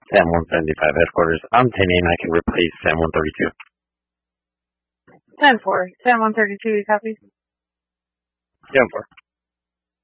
Sam 175 headquarters. I'm 10-8 and I can replace Sam 132. 10-4. Sam 132, you copy? 10-4.